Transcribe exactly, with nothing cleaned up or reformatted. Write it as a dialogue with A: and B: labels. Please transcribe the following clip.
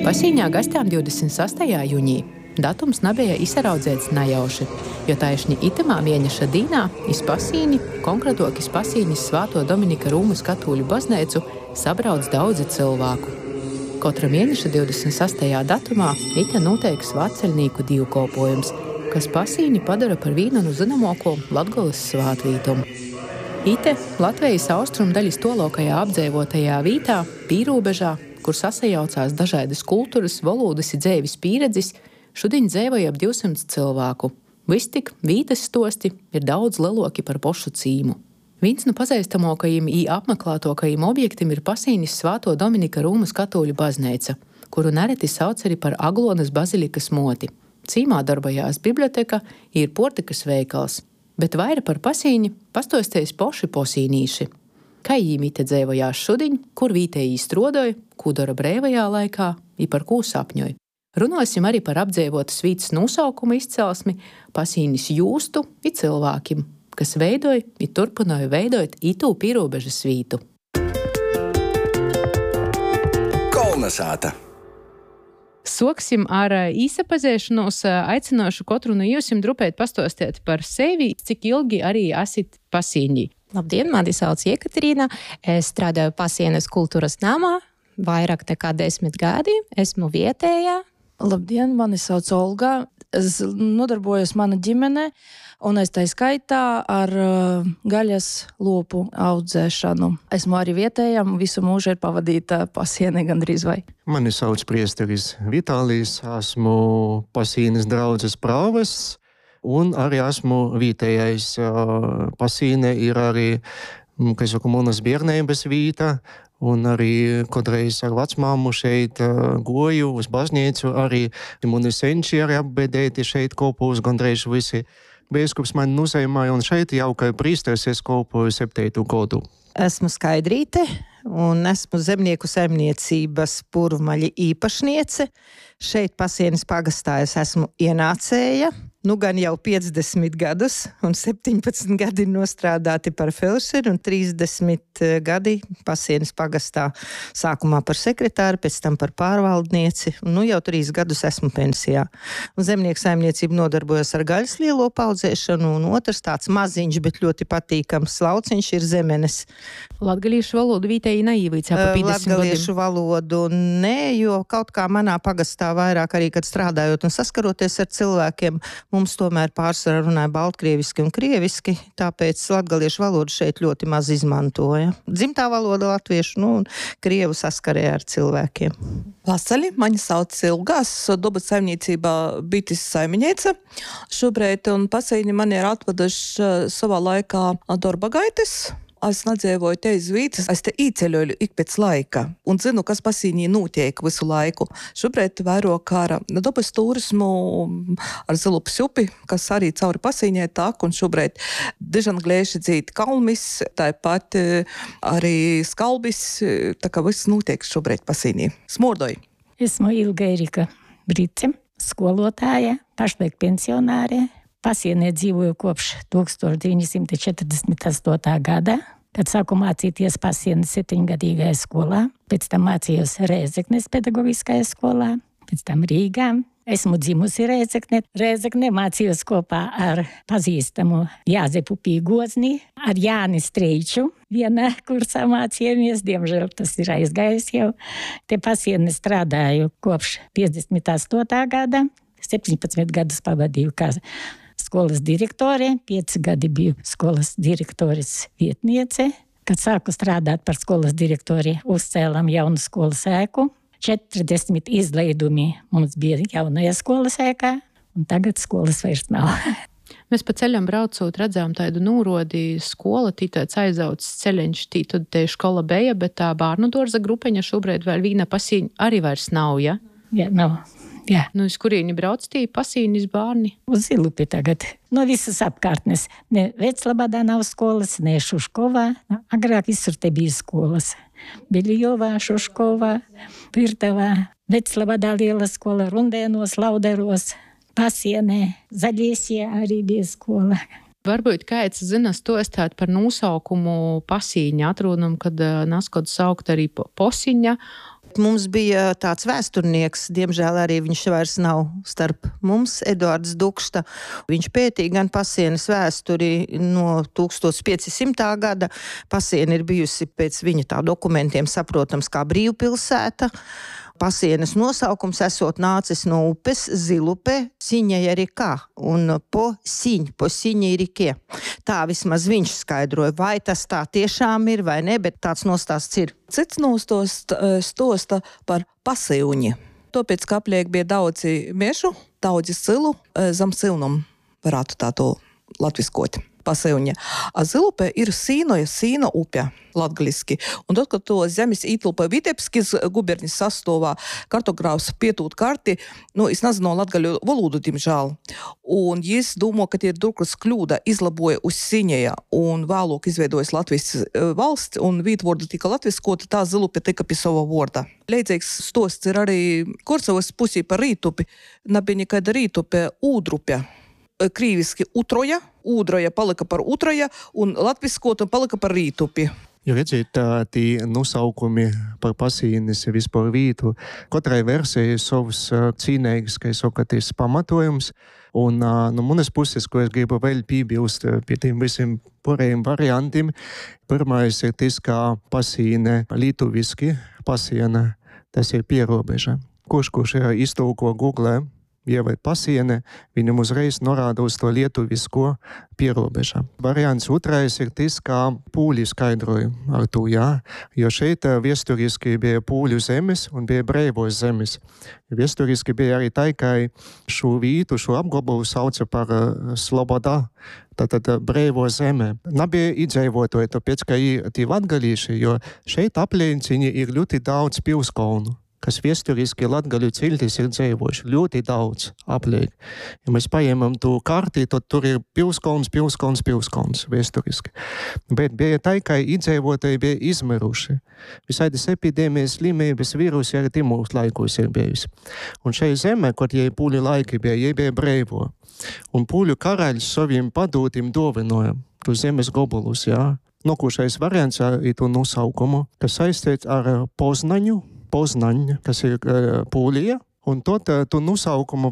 A: Pasīņā gastām divdesmit sastajā jūnijā. Datums nebija izsaraudzēts najauši, jo taišņi itamā mieņaša dīnā iz Pasīni, konkrētok iz Pasīnis Svāto Dominika Rūmas katoļu bazneicu, sabrauc daudzi cilvēku. Kotra mieņaša divdesmit sastajā datumā ite notiek svētceļnieku divkopojums, kas Pasīni padara par vīnu no zināmāko Latgoles svātvītumu. Ite Latvijas austrumdaļas tolokajā apdzīvotajā vītā, pīrūbežā, kur sasajaucās dažādas kultūras, valodas i dzeivis pieredzes, šodien dzēvoja ap divsimt cilvēku. Vistik vītas stosti ir daudz leloki par pošu cīmu. Viens no pazīstamākajiem i apmeklētokajiem objektiem ir Pasīnis Svāto Dominika Rūmas katoļu bazneica, kuru nereti sauc arī par Aglonas bazilikas moti. Cīmā darbojās biblioteka, ir portikas veikals, bet vaira par Pasīni pastostējas poši posīnīši. Kā jīm ite dzēvojās šodien, kur vītēji strodoja, kū dara breivajā laikā i par kū sapņoj. Runosim arī par apdzēvotas vītas nosaukumu izcelsmi, Pasīnis jūstu i cilvēkim, kas veidoja i turpināja veidot itū pīrobežas vītu.
B: Kolnesāta.
A: Soksim ar īsapazēšanos, aicināšu katru no jūsim drupēt pastostēt par sevi, cik ilgi arī esit Pasīņī.
C: Labdien, mani sauc Jekaterīna. Es strādāju Pasienes kultūras namā vairāk nekā desmit gadi. Esmu vietējā.
D: Labdien, mani sauc Olga. Es nodarbojos mana ģimene, un es tā skaitā ar uh, gaļas lopu audzēšanu. Esmu arī vietējā, visu mūžu ir pavadīta Pasienē gandrīz vai.
E: Mani sauc priesteris Vitālijs, esmu Pasīnes draudzes prāvests. Un arī esmu vietējais. Pasīne ir arī, kā saku, manas bērnības vīta, un arī kodreiz ar vecmāmu šeit goju uz baznīcu, arī mani senči arī apbedēti šeit kopūs gandrīz visi. Bieskups man nosaimāja, un šeit jau kā prīsters es kopoju septeitu godu.
F: Esmu Skaidrīte, un esmu zemnieku saimniecības Purvmaļa īpašniece. Šeit Pasienes pagastā es esmu ienācēja. Nu gan jau piecdesmit gadus, un septiņpadsmit gadi nostrādāti par felšeri, un trīsdesmit gadi Pasienes pagastā. Sākumā par sekretāri, pēc tam par pārvaldnieci, un nu jau trīs gadus esmu pensijā. Un zemnieku saimniecība nodarbojas ar gaļas lielo paudzēšanu, un otrs tāds maziņš, bet ļoti patīkams lauciņš ir zemenes.
A: Latgaliešu valodu vītēji neīvīcā pa piecdesmit gadiem.
F: Latgaliešu valodu nē, jo kaut kā manā pagastā vairāk arī, kad strādājot un saskaroties ar cilvēkiem, mums tomēr pārsvarā runāja baltkrieviski un krieviski, tāpēc latgaliešu valodu šeit ļoti maz izmantoja. Dzimtā valoda latviešu, nu, un krievu saskarē ar cilvēkiem.
G: Vasaļi, mani sauc Ilgās, Dobas saimniecībā bitis saimniece. Šobrīd un Pasīņi mani ir atvaduši savā laikā Dorbagaitis. Es nedzīvoju te iz vītas, es te īceļoju ik pēc laika un zinu, kas Pasīņī notiek visu laiku. Šobrīd vēro kā ar dabas turismu ar Zilupas upi, kas arī cauri Pasīņai tak, un šobrīd dižan glieši dzīt kalmis, tāpat arī skalbis, tā kā viss notiek šobrīd Pasīņī. Smordoju.
H: Esmu Ilga Erika Brice, skolotāja, pašlaik pensionāre. Pasienē dzīvoju kopš tūkstoš deviņi simti četrdesmit astotā gada, kad sāku mācīties Pasienes septiņgadīgajā skolā, pēc tam mācījos Rēzeknes pedagogiskajā skolā, pēc tam Rīgā. Esmu dzimusi Rēzekne. Rēzekne mācījos kopā ar pazīstamu Jāzepu Pīgozni, ar Jāni Streiču. Vienā kursā mācījāmies, diemžēl tas ir aizgājis jau. Te Pasienē strādāju kopš piecdesmit astotā gada, septiņpadsmit gadus pavadīju kā skolas direktore, pieci gadi biju skolas direktores vietniece. Kad sāku strādāt par skolas direktori, uzcēlām jaunu skolas ēku. četrdesmit izlaidumi mums bija jaunajā skolas ēkā, un tagad skolas vairs nav.
A: Mēs pa ceļam braucot redzām tādu nūrodi skola, tī tāds aizaucis ceļeņš, tī tad te škola beja, bet tā bārnu dorza grupeņa šobrīd vēl vīna Pasīņa arī vairs nav, ja?
H: Jā, nav. Jā.
A: Nu, uz kurieni brauc tī Pasīnis bārni?
H: Uz Zilupi tagad. No visas apkārtnes. Ne Veclabadā nav skolas, ne Šuškovā. Agrāk visur te bija skolas. Biļjovā, Šuškovā, Pirtavā, Veclabadā liela skola, Rundēnos, Lauderos, Pasienē, Zaļiesie arī bija skola.
A: Varbūt kāds zina stostāt par nosaukumu Pasīņa, atrunam, kad naskot saukt arī Posiņa.
F: Mums bija tāds vēsturnieks, diemžēl arī viņš vairs nav starp mums, Eduards Dukšta. Viņš pētīja gan Pasienes vēsturi no tūkstoš piecisimtā gada. Pasiene ir bijusi pēc viņa tā dokumentiem saprotams kā brīvpilsēta. Pasienes nosaukums esot nācis no upes Zilupe, Siņai Rikā un po Siņ, po Siņai Rikie. Tā vismaz viņš skaidroja, vai tas tā tiešām ir vai ne, bet tāds nostāsts ir.
G: Cits nostost stosta par pasīvņi. Tāpēc, ka apliek bija daudzi miešu, daudzi silu zem silnum, varētu tā to latviskot. Pasīvņa. A Zilupe ir Sīnoja, Sīna upe, latgaliski. Un tad, kad to zemes ītilpa Vitebskis gubernis sastovā, kartogrāfs pietūt karti, nu, es nezinu latgaļu valodu, dimžēl. Un jis domā, ka ir drukas kļūda, izlaboja uz Siņeja un vēlāk izveidojas Latvijas valsts un vītvorda tika latviskota, tā Zilupe tika pie sava vorda. Leidzīgs stosts ir arī Korcavas pusī par Rītupi, nebija nekāda Rītupe, Ūdrupe. Krīviski utroja, ūdroja palika par utroja un latviskota palika par Rītupi.
E: Jo redziet, tī nosaukumi par Pasīnes vispār vītu. Katrai versijai savs cīnīgs, kā sokaties, pamatojums. Un no manas puses, ko es gribu vēl piebilst pie tiem visiem porējiem variantiem, pirmais ir tas, kā Pasīne lietuviski, Pasiene, tas ir pierobeža. Kurš, kurš ir iztulko Google, ieved Pasiene, viņam uzreiz norāda uz to lietuvisko pierobežā. Variants otrais ir tas, kā pūļi skaidroja ar to, jā, jo šeit viesturiski bija pūļu zemes un bija breivos zemes. Viesturiski bija arī tā, ka šo vītu, šo apgabalu sauca par Sloboda, tātad breivo zeme. Nebija iedzīvotoji, tāpēc, ka tie latgalīši, jo šeit aplieciņi ir ļoti daudz pilskalnu, kas viesturiski latgaļu ciltis ir dzīvojuši. Ļoti daudz apliek. Ja mēs paņemam to karti, tad tur ir pilskalns, pilskalns, pilskalns viesturiski. Bet bija tā, ka iedzīvotāji bija izmiruši. Visādas epidēmijas, slimības, vīrusi arī timūs laikos ir bijusi. Un šai zeme, kad jai pūļu laiki bija, jai bija breivo. Un pūļu karaļs saviem padūtim dovinoja tu zemes gabalus, jā. Nokušais variants ir to nosaukumu, kas saistīts ar Poznaņu, Poznaņa, kas ir Polija, un tad tu nosaukumu